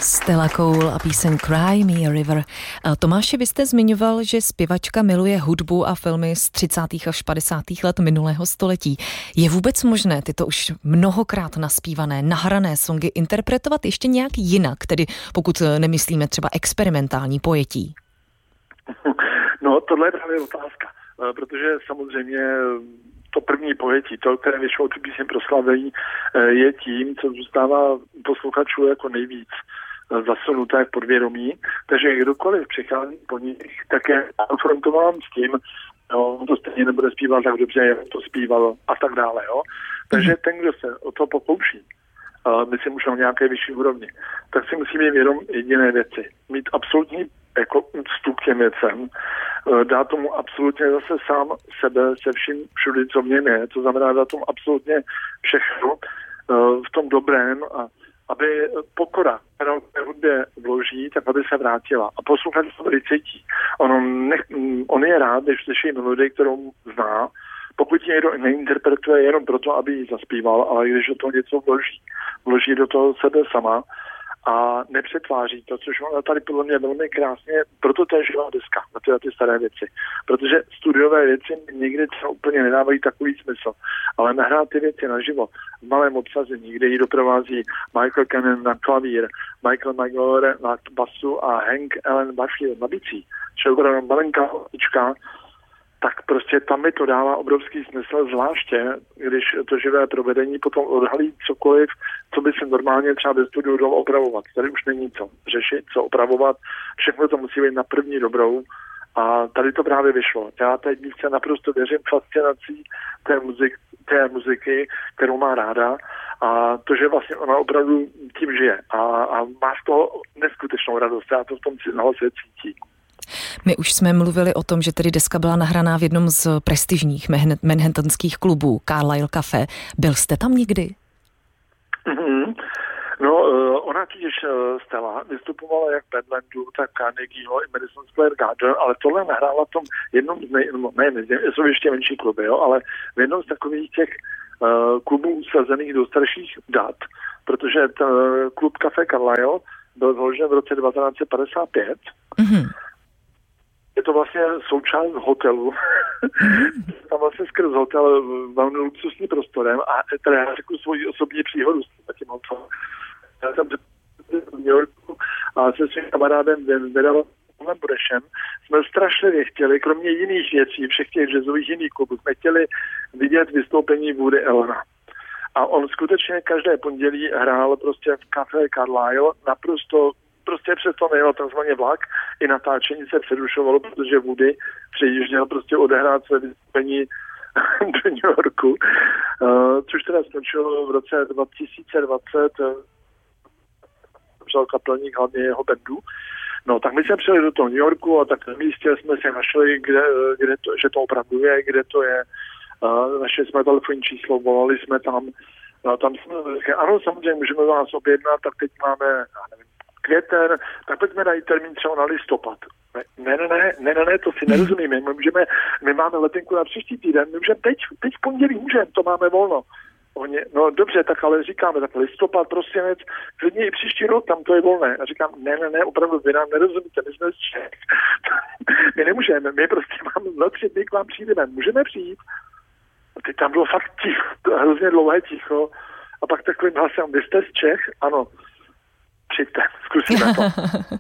Stella Cole a píseň Cry Me a River. Tomáši, vy jste zmiňoval, že zpěvačka miluje hudbu a filmy z 30. až 50. let minulého století. Je vůbec možné tyto už mnohokrát naspívané, nahrané songy interpretovat ještě nějak jinak, tedy pokud nemyslíme třeba experimentální pojetí? No, tohle je právě otázka, protože samozřejmě to první pojetí, to, které vyšlo tu píseň proslavení, je tím, co zůstává posluchačů jako nejvíc zasunuté v podvědomí. Takže kdokoliv přichází po nich, tak je konfrontován s tím, on to stejně nebude zpívat tak dobře, jak to zpíval a tak dále. Jo? Takže ten, kdo se o to pokouší, myslím už na nějaké vyšší úrovni, tak si musí mít vědom jediné věci. Mít absolutní jako úctu k těm věcem, dát tomu absolutně zase sám sebe se vším všudy, co v něm je. To znamená dát tomu absolutně všechno v tom dobrém, a aby pokora, kterou v hudbě vloží, tak aby se vrátila. A posluchač to tady cítí. On je rád, když slyší melodii, kterou zná, pokud ji někdo neinterpretuje jenom proto, aby ji zaspíval, ale když do toho něco vloží do toho sebe sama a nepřetváří to, což ona tady podle mě velmi krásně, proto to je živá deska na ty staré věci. Protože studiové věci někdy třeba úplně nedávají takový smysl. Ale nahrát ty věci naživo v malém obsazení, kde ji doprovází Michael Cannon na klavír, Michael Maguire na basu a Hank Allen Barfield na bicí, čili opravdu malinká hodička, tak prostě tam mi to dává obrovský smysl, zvláště když to živé provedení potom odhalí cokoliv, co by se normálně třeba ve studiu dalo opravovat. Tady už není co řešit, co opravovat, všechno to musí být na první dobrou a tady to právě vyšlo. Já té dívce naprosto věřím fascinací té muziky, kterou má ráda, a to, že vlastně ona opravdu tím žije a má z toho neskutečnou radost, já to v tom nahlase cítí. My už jsme mluvili o tom, že tedy deska byla nahraná v jednom z prestižních manhattanských klubů, Carlyle Cafe. Byl jste tam někdy? Mm-hmm. No, ona totiž Stella vystupovala jak v Badlandu, tak Carnegieho i Madison Square Garden, ale tohle nahrála v tom jednom jsou ještě menší kluby, jo, ale v jednom z takových těch klubů usazených do starších dat, protože klub Café Carlyle byl založen v roce 1955. Mm-hmm. Je to vlastně součást hotelu. Tam vlastně skrz hotel velmi luxusní prostorem a teda já řeknu svoji osobní příhodu s tím hotelem. Já jsem v New Yorku a se svým kamarádem Vedalem Burešem jsme strašlivě chtěli, kromě jiných věcí, všech těch jazzových jiných klubů, jsme chtěli vidět vystoupení Woody Allena. A on skutečně každé pondělí hrál prostě v Café Carlyle prostě přesto nejel takzvaně vlak, i natáčení se přerušovalo, protože Woody přijížděl prostě odehrát své vystoupení do New Yorku, což teda skončilo v roce 2020, přijal kapelník hlavně jeho bandu. No, tak my jsme přijeli do toho New Yorku a tak na místě jsme si našli, že to opravdu je, kde to je. Našli jsme telefonní číslo, volali jsme tam. Tam jsme řekli, ano, samozřejmě můžeme vás objednat, tak teď máme, květen, tak pojďme najít termín třeba na listopad. Ne, to si nerozumíme. My máme letenku na příští týden, my můžeme teď v pondělí můžeme, to máme volno. No dobře, tak ale říkáme, tak listopad, prosinec, klidně i příští rok, tam to je volné. A říkám, ne, opravdu, vy nám nerozumíte, my jsme z Čech. My nemůžeme, my prostě máme za 3 dny k vám přijdeme, můžeme přijít. A teď tam bylo fakt ticho, hrozně dlouhé ticho. A pak takovým hlasem, vy jste z Čech? Ano. Přijďte, zkusíme to.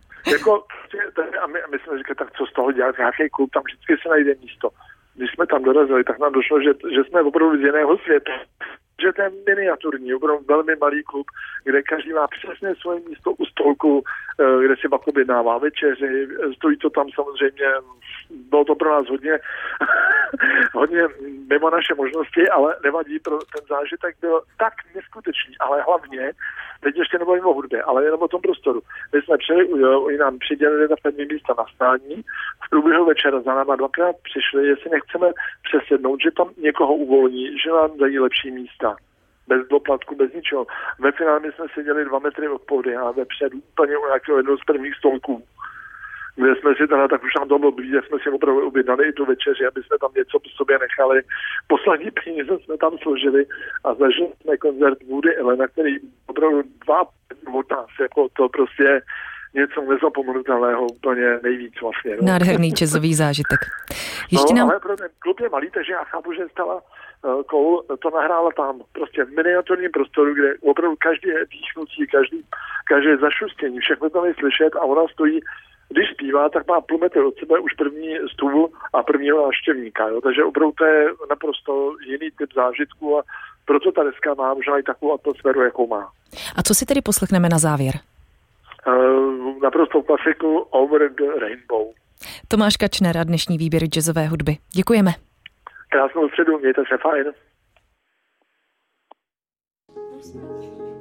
A my jsme říkali, tak co z toho dělat, nějaký klub, tam vždycky se najde místo. Když jsme tam dorazili, tak nám došlo, že jsme opravdu z jiného světa. Že to je miniaturní, opravdu velmi malý klub, kde každý má přesně svoje místo u stolku, kde si pak objednává večeři, stojí to tam samozřejmě, bylo to pro nás hodně mimo naše možnosti, ale nevadí, ten zážitek byl tak neskutečný, ale hlavně, teď ještě nebylo o hudbě, ale jenom o tom prostoru. My jsme oni nám přidělili na první místa na stání, v průběhu večera za náma 2krát přišli, jestli nechceme přesednout, že tam někoho uvolní, že nám dají lepší místa. Bez doplatku, bez ničeho. Ve finále my jsme seděli 2 metry od pódia a vepředu úplně u nějakého jednoho z prvních stolků, kde jsme si teda, tak už nám to bylo blíže, jsme si opravdu objednali i tu večeři, aby jsme tam něco po sobě nechali. Poslední peníze jsme tam složili a zažili jsme koncert Woody Allena, který opravdu 2 od nás, jako to prostě něco nezapomenutelného, úplně nejvíc vlastně. No. Nádherný jazzový zážitek. Ještě ale pro ten klub je malý, takže já chápu, že Stella Cole to nahrála tam, prostě v miniaturním prostoru, kde opravdu každé dýchnutí, každé zašustění, všechno tam je slyšet a ona stojí, když zpívá, tak má půl metr od sebe už první stůl a prvního návštěvníka, jo? Takže opravdu to je naprosto jiný typ zážitku a proto ta deska má možná i takovou atmosféru, jakou má. A co si tedy poslechneme na závěr? Naprosto klasiku Over the Rainbow. Tomáš Kačner a dnešní výběr jazzové hudby. Děkujeme. Krásnou středu, mějte se fajn.